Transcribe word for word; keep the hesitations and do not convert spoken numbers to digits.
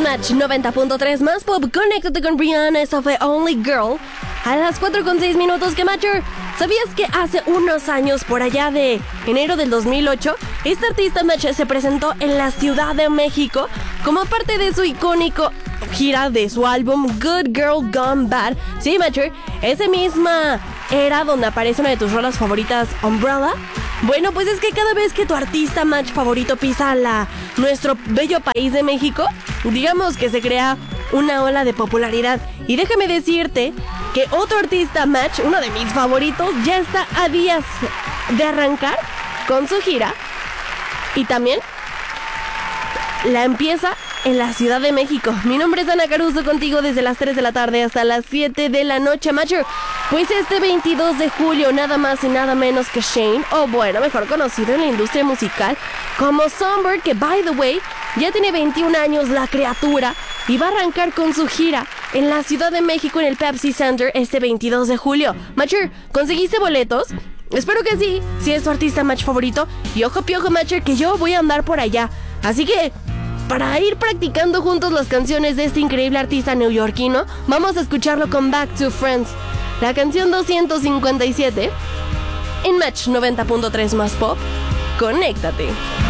Match noventa punto tres más pop, conéctate con Rihanna, eso fue Only Girl. A las cuatro con seis minutos. Que Matcher, ¿sabías que hace unos años, por allá de enero del dos mil ocho, este artista Match se presentó en la Ciudad de México como parte de su icónico gira de su álbum Good Girl Gone Bad? Sí, Matcher, ese misma era donde aparece una de tus rolas favoritas, Umbrella. Bueno, pues es que cada vez que tu artista Match favorito pisa la, nuestro bello país de México, digamos que se crea una ola de popularidad. Y déjame decirte que otro artista Match, uno de mis favoritos, ya está a días de arrancar con su gira. Y también la empieza en la Ciudad de México. Mi nombre es Ana Caruso, contigo desde las tres de la tarde hasta las siete de la noche, Matcher. Pues este veintidós de julio, nada más y nada menos que Shane, o bueno, mejor conocido en la industria musical como Songbird, que by the way, ya tiene veintiún años la criatura y va a arrancar con su gira en la Ciudad de México en el Pepsi Center este veintidós de julio. Matcher, ¿conseguiste boletos? Espero que sí, si es tu artista Match favorito. Y ojo piojo, Matcher, que yo voy a andar por allá. Así que, para ir practicando juntos las canciones de este increíble artista neoyorquino, vamos a escucharlo con Back to Friends, la canción doscientos cincuenta y siete en Match noventa punto tres más pop. Conéctate.